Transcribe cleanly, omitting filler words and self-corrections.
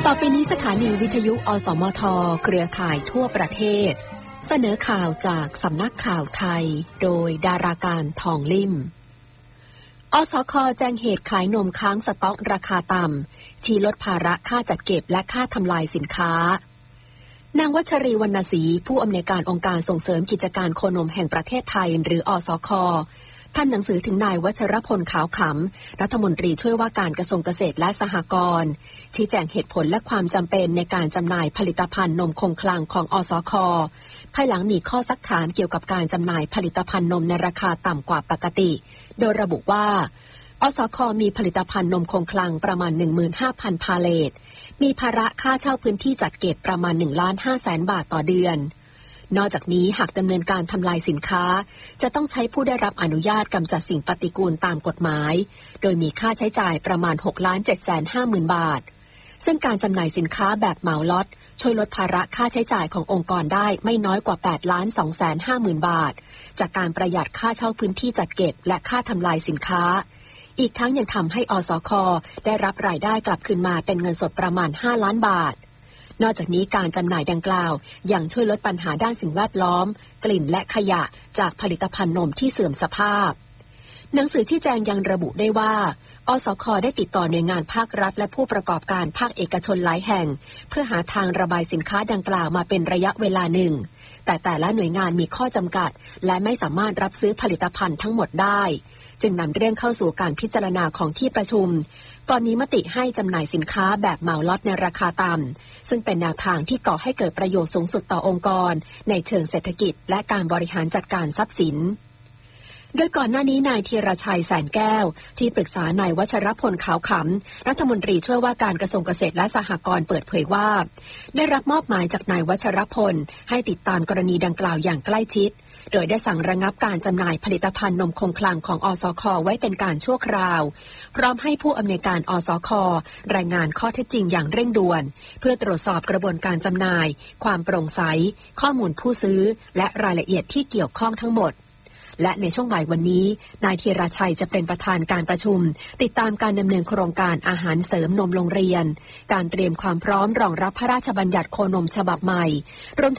ต่อไปนี้สถานีวิทยุอสมทเครือข่ายทั่วประเทศเสนอข่าวจากสำนักข่าวไทยโดยดาราการทองลิ่มอสค.แจ้งเหตุขายนมค้างสต๊อกราคาต่ำชี้ลดภาระค่าจัดเก็บและค่าทำลายสินค้านางวัชรีวรรณศรีผู้อำนวยการองค์การส่งเสริมกิจการโคนมแห่งประเทศไทยหรืออสค.ท่านหนังสือถึงนายวัชรพลขาวขำรัฐมนตรีช่วยว่าการกระทรวงเกษตรและสหกรณ์ชี้แจงเหตุผลและความจำเป็นในการจำหน่ายผลิตภัณฑ์นมคงคลังของอสค.ภายหลังมีข้อซักถามเกี่ยวกับการจำหน่ายผลิตภัณฑ์นมในราคาต่ำกว่าปกติโดยระบุว่าอสค.มีผลิตภัณฑ์นมคงคลังประมาณ 15,000 พาเลทมีภาระค่าเช่าพื้นที่จัดเก็บประมาณ 1,500,000 บาทต่อเดือนนอกจากนี้หากดำเนินการทำลายสินค้าจะต้องใช้ผู้ได้รับอนุญาตกำจัดสิ่งปฏิกูลตามกฎหมายโดยมีค่าใช้จ่ายประมาณ 6,750,000 บาทซึ่งการจำหน่ายสินค้าแบบเหมาล็อตช่วยลดภาระค่าใช้จ่ายขององค์กรได้ไม่น้อยกว่า 8,250,000 บาทจากการประหยัดค่าเช่าพื้นที่จัดเก็บและค่าทำลายสินค้าอีกทั้งยังทำให้อสค.ได้รับรายได้กลับคืนมาเป็นเงินสดประมาณ 5 ล้านบาทนอกจากนี้การจำหน่ายดังกล่าวยังช่วยลดปัญหาด้านสิ่งแวดล้อมกลิ่นและขยะจากผลิตภัณฑ์นมที่เสื่อมสภาพหนังสือที่แจงยังระบุได้ว่าอสค.ได้ติดต่อหน่วยงานภาครัฐและผู้ประกอบการภาคเอกชนหลายแห่งเพื่อหาทางระบายสินค้าดังกล่าวมาเป็นระยะเวลาหนึ่งแต่ละหน่วยงานมีข้อจำกัดและไม่สามารถรับซื้อผลิตภัณฑ์ทั้งหมดได้จึงนำเรื่องเข้าสู่การพิจารณาของที่ประชุมก่อนมีมติให้จำหน่ายสินค้าแบบเหมาล็อตในราคาต่ำซึ่งเป็นแนวทางที่ก่อให้เกิดประโยชน์สูงสุดต่อองค์กรในเชิงเศรษฐกิจและการบริหารจัดการทรัพย์สินโดยก่อนหน้านี้นายธีรชัยแสนแก้วที่ปรึกษานายวัชรพลขาวขำรัฐมนตรีช่วยว่าการกระทรวงเกษตรและสหกรณ์เปิดเผยว่าได้รับมอบหมายจากนายวัชรพลให้ติดตามกรณีดังกล่าวอย่างใกล้ชิดโดยได้สั่งระงับการจำหน่ายผลิตภัณฑ์นมคงคลังของอสค.ไว้เป็นการชั่วคราวพร้อมให้ผู้อำนวยการอสค.รายงานข้อเท็จจริงอย่างเร่งด่วนเพื่อตรวจสอบกระบวนการจำหน่ายความโปร่งใสข้อมูลผู้ซื้อและรายละเอียดที่เกี่ยวข้องทั้งหมดและในช่วงบ่ายวันนี้นายธีรชัยจะเป็นประธานการประชุมติดตามการดำเนินโครงการอาหารเสริมนมโรงเรียนการเตรียมความพร้อมรองรับพระราชบัญญัติโคนมฉบับใหม่รวม